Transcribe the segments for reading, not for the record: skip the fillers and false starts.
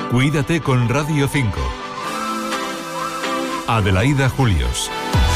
Cuídate con Radio 5. Adelaida Julios.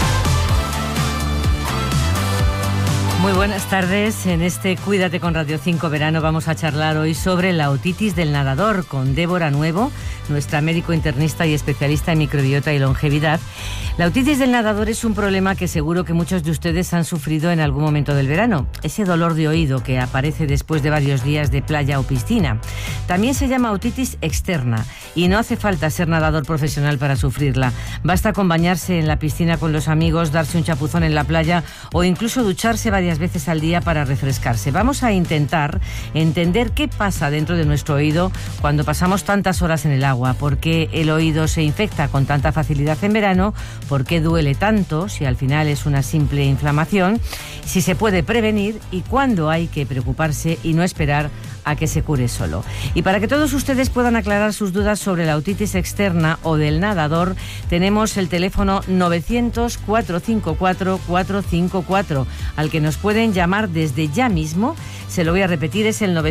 Muy buenas tardes. En este Cuídate con Radio 5 Verano vamos a charlar hoy sobre la otitis del nadador con Débora Nuevo, nuestra médico internista y especialista en microbiota y longevidad. La otitis del nadador es un problema que seguro que muchos de ustedes han sufrido en algún momento del verano. Ese dolor de oído que aparece después de varios días de playa o piscina. También se llama otitis externa y no hace falta ser nadador profesional para sufrirla. Basta con bañarse en la piscina con los amigos, darse un chapuzón en la playa o incluso ducharse varias veces al día para refrescarse. Vamos a intentar entender qué pasa dentro de nuestro oído cuando pasamos tantas horas en el agua, por qué el oído se infecta con tanta facilidad en verano, por qué duele tanto, si al final es una simple inflamación, si se puede prevenir y cuándo hay que preocuparse y no esperar a que se cure solo. Y para que todos ustedes puedan aclarar sus dudas sobre la otitis externa o del nadador, tenemos el teléfono 900-454-454, al que nos pueden llamar desde ya mismo. Se lo voy a repetir, es el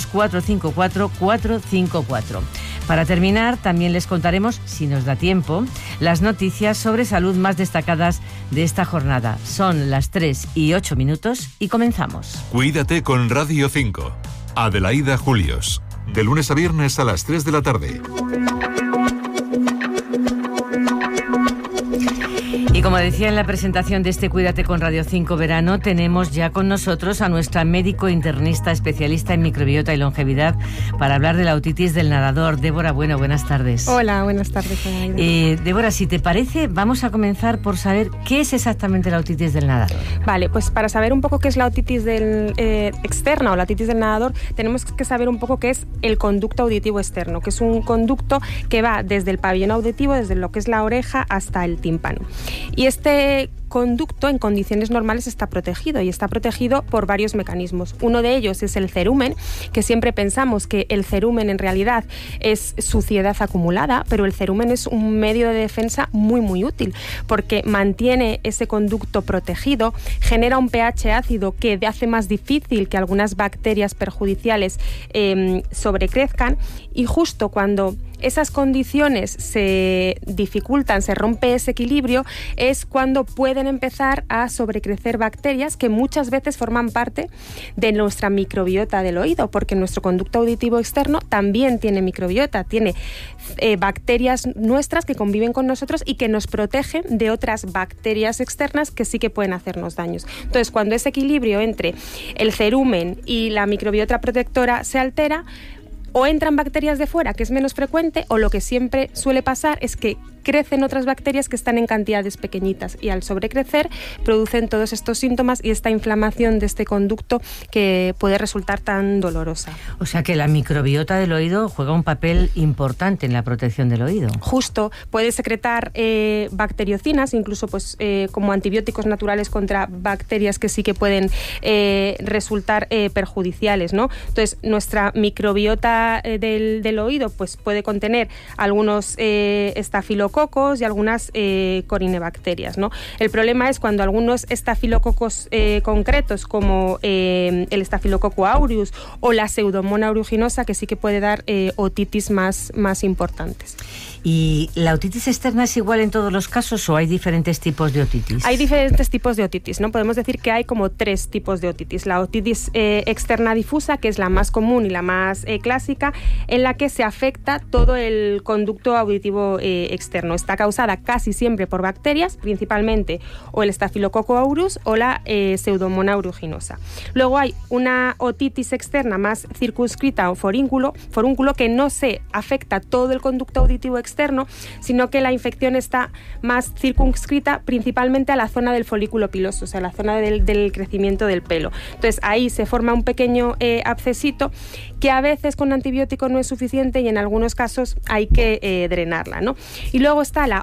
900-454-454. Para terminar, también les contaremos, si nos da tiempo, las noticias sobre salud más destacadas de esta jornada. Son las 3:08 y comenzamos. Cuídate con Radio 5. Adelaida Julios. De lunes a viernes a las 3 de la tarde. Y como decía en la presentación de este Cuídate con Radio 5 Verano, tenemos ya con nosotros a nuestra médico internista especialista en microbiota y longevidad para hablar de la otitis del nadador. Débora, buenas tardes. Hola, buenas tardes. Débora, si te parece, vamos a comenzar por saber qué es exactamente la otitis del nadador. Vale, pues para saber un poco qué es la otitis externa o la otitis del nadador, tenemos que saber un poco qué es el conducto auditivo externo, que es un conducto que va desde el pabellón auditivo, desde lo que es la oreja hasta el tímpano. Y este conducto en condiciones normales está protegido y está protegido por varios mecanismos. Uno de ellos es el cerumen, que siempre pensamos que el cerumen en realidad es suciedad acumulada, pero el cerumen es un medio de defensa muy muy útil porque mantiene ese conducto protegido, genera un pH ácido que hace más difícil que algunas bacterias perjudiciales sobrecrezcan, y justo cuando esas condiciones se dificultan, se rompe ese equilibrio, es cuando pueden empezar a sobrecrecer bacterias que muchas veces forman parte de nuestra microbiota del oído, porque nuestro conducto auditivo externo también tiene microbiota, tiene bacterias nuestras que conviven con nosotros y que nos protegen de otras bacterias externas que sí que pueden hacernos daños. Entonces, cuando ese equilibrio entre el cerumen y la microbiota protectora se altera, o entran bacterias de fuera, que es menos frecuente, o lo que siempre suele pasar es que crecen otras bacterias que están en cantidades pequeñitas y al sobrecrecer producen todos estos síntomas y esta inflamación de este conducto que puede resultar tan dolorosa. O sea que la microbiota del oído juega un papel importante en la protección del oído. Justo, puede secretar bacteriocinas, incluso como antibióticos naturales contra bacterias que sí que pueden resultar perjudiciales, ¿no? Entonces, nuestra microbiota del oído pues puede contener algunos estafilococos y algunas corinebacterias, ¿no? El problema es cuando algunos estafilococos concretos, como el estafilococo aureus o la Pseudomonas aeruginosa, que sí que puede dar otitis más importantes. ¿Y la otitis externa es igual en todos los casos o hay diferentes tipos de otitis? Hay diferentes tipos de otitis, ¿no? Podemos decir que hay como 3 tipos de otitis. La otitis externa difusa, que es la más común y la más clásica, en la que se afecta todo el conducto auditivo externo. Está causada casi siempre por bacterias, principalmente o el estafilococo aureus o la Pseudomonas aeruginosa. Luego hay una otitis externa más circunscrita o forúnculo, que no se afecta todo el conducto auditivo externo, sino que la infección está más circunscrita principalmente a la zona del folículo piloso, o sea, la zona del crecimiento del pelo. Entonces ahí se forma un pequeño abscesito que a veces con antibiótico no es suficiente y en algunos casos hay que drenarla, ¿no? Y luego está la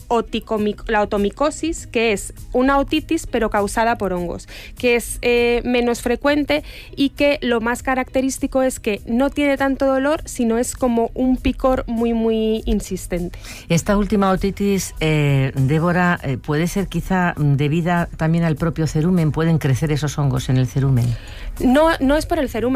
otomicosis, que es una otitis pero causada por hongos, que es menos frecuente y que lo más característico es que no tiene tanto dolor, sino es como un picor muy muy insistente. Esta última otitis, Débora, puede ser quizá debida también al propio cerumen. ¿Pueden crecer esos hongos en el cerumen? No es por el cerumen.